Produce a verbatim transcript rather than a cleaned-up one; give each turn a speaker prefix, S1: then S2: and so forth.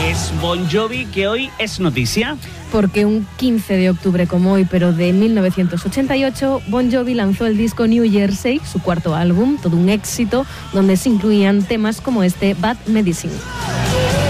S1: es Bon Jovi, que hoy es noticia.
S2: Porque un quince de octubre como hoy, pero de mil novecientos ochenta y ocho, Bon Jovi lanzó el disco New Jersey, su cuarto álbum, todo un éxito, donde se incluían temas como este Bad Medicine.